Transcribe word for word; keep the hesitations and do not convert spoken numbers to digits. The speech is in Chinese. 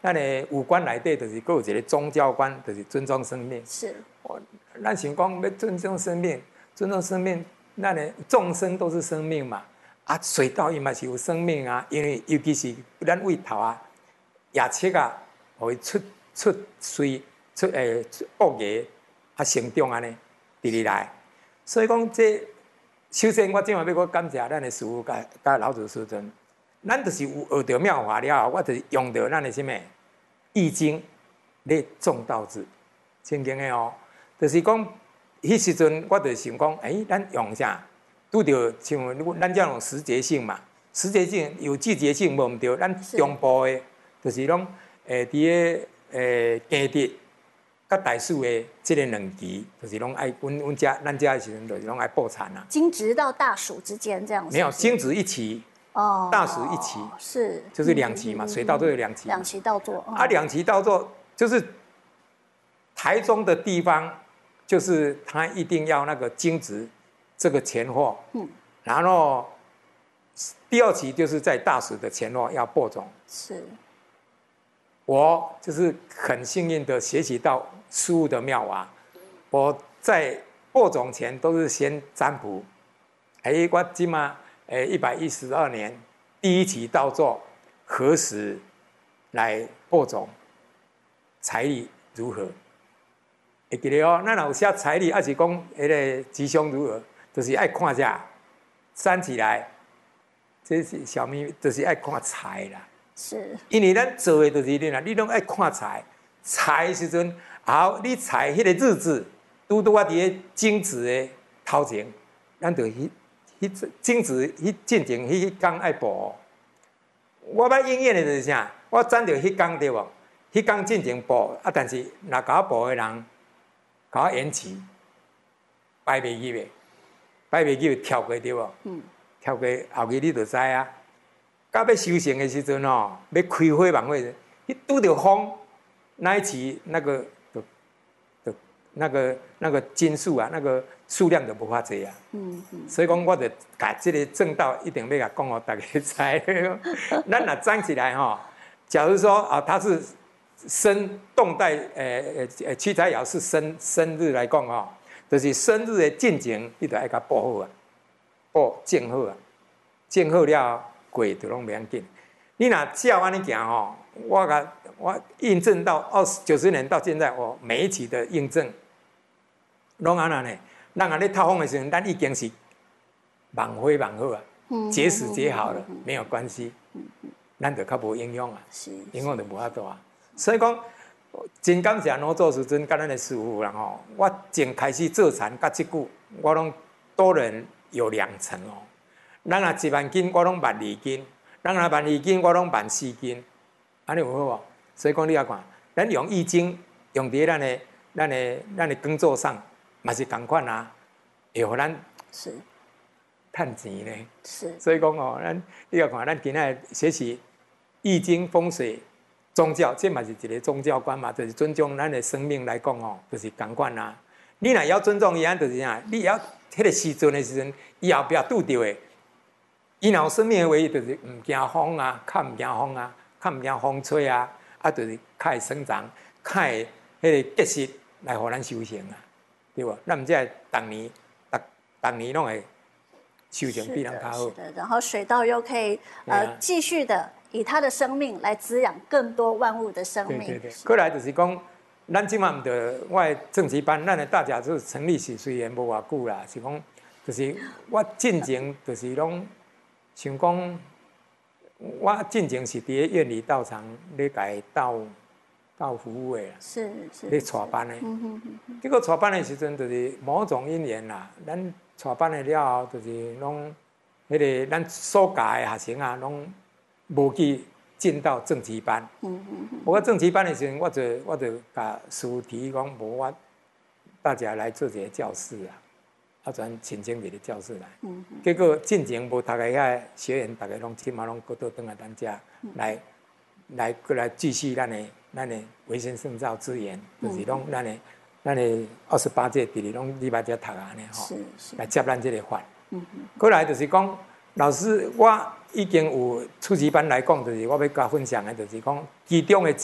咱的五官内底就是各有一个宗教观，就是尊重生命。 是。 咱想讲要尊重生命，尊重生命，咱的众生都是生命嘛。啊，水稻伊嘛是有生命啊，因为尤其是咱胃头啊、夜切啊，互伊出出水、出诶恶业啊成长安尼，直直来。所以讲这，首先我今晚要我感谢咱的师父甲甲老祖师尊，咱就是有学到妙法了后，我就是用到咱的什么易经咧种稻子，真经的哦。就是讲，迄时阵我就想讲，诶、欸，咱用啥？拄着像咱这种时节性嘛，时节性有季节性无毋对，咱中部的，就是讲，诶、欸，伫个诶耕地甲大暑的这个两期，就是拢爱阮阮家咱家的时阵，就是拢爱播产啊。 惊蛰到大暑之间这样子。 没有，惊蛰一期，哦，大暑一期， 是， 就是两期嘛，嗯、水稻都有两期。 两期稻作。 嗯、啊，两期稻作就是台中的地方。就是他一定要那个惊蛰这个前后，嗯，然后第二期就是在大暑的前后要播种。 是， 我就是很幸运的学习到师父的妙法。我在播种前都是先占卜，哎，我今嘛，哎，一百一十二年第一期稻作何时来播种，财力如何？会记得哦，咱有写财力，还是讲迄个吉凶如何，就是爱看下站起来，这是小秘，就是爱看财啦。 是。因为咱做的就是你啦，你拢爱看财，财时阵，好，你财迄个日子，拄拄啊伫个惊蛰的头前，咱就迄迄惊蛰迄进前迄天爱播。我捌应验的就是啥？我占着迄天对无？迄天进前播，啊，但是若甲我播的人。甲我延期，摆袂记的，摆袂记跳过对无？嗯。跳过后期你就知啊。到要修行的时阵哦，要开火晚会，你拄着风，那一期那个就就那个那个斤数啊，那个数量就无法济啊。嗯嗯。所以讲，我就把这个正道一定要甲讲互大家知。咱若站起来吼，假如说啊，他是。生动代，诶诶诶，七彩爻是生生日来讲哦，就是生日的进前，你就爱甲报好啊，报种好啊，种好了，过就拢袂要紧。你若照安尼行吼，我甲我印证到二十九十年到现在，我每一期的印证，拢安那呢？咱安尼透风的时候，咱已经是忙灰忙好啊，结时结好了，没有关系，咱就较无影响啊，影响就无法度啊。所以讲，真感谢罗祖师尊甲咱的师父啦吼！我从开始做田甲即久，我拢多人有两成哦。咱若一万斤，我拢万二斤；咱若万二斤，我拢万四斤。安尼有好无？所以讲你要看，咱用易经用伫咱的、咱的、咱的工作上，嘛是同款啊，会互咱是趁钱呢。 是。 所以讲哦，咱你要看，咱今仔学习易经风水。宗教，这嘛是一个宗教观嘛，就是尊重咱的生命来讲哦，就是同款啦。你若要尊重伊，安就是啥？你要迄个时阵的时阵，伊后壁拄着的，伊若有生命的话，就是唔惊风啊，较唔惊风啊，较唔惊风吹啊，啊，就是较会生长，较会迄个结实来互咱修行啊，对无？咱毋只逐年，逐逐年拢会修行比人较好。 是的，然后水稻又可以呃继续的。以他的生命来滋养更多万物的生命。 对对对。过来就是讲，咱即马毋着我的正期班，咱的大甲就是成立是虽然无偌久啦，是讲，就是我进前就是拢想讲，我进前是伫咧院里道场咧改道道服务的啦， 是是。 咧带班的。嗯哼哼。结果带班的时阵，就是某种因缘啦，咱带班的了后，就是拢迄个咱所教的学生啊，拢。无去进到正期班，嗯嗯嗯。不过正期班的时候，我就我就甲师父提议讲，无我大家来做一个教室啊，啊，转请请一个教室来。嗯嗯。结果进前无读个遐学员，大家拢起码拢搁倒转来咱遮来来过来继续咱的咱的维生圣造资源，就是拢咱的咱的二十八届伫咧拢礼拜遮读安尼吼，来接咱这个法。嗯嗯。过来就是讲。老师，我已经有初级班来讲，就是我要甲分享的，就是讲其中的。